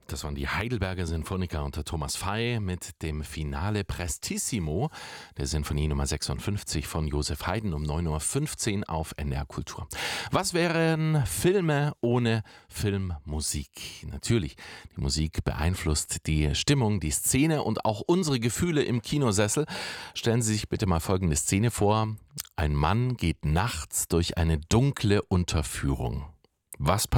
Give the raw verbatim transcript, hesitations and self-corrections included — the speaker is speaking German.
Das waren die Heidelberger Sinfoniker unter Thomas Fey mit dem Finale Prestissimo der Sinfonie Nummer sechsundfünfzig von Joseph Haydn um neun Uhr fünfzehn auf N D R Kultur. Was wären Filme ohne Filmmusik? Natürlich, die Musik beeinflusst die Stimmung, die Szene und auch unsere Gefühle im Kinosessel. Stellen Sie sich bitte mal folgende Szene vor. Ein Mann geht nachts durch eine dunkle Unterführung. Was passiert?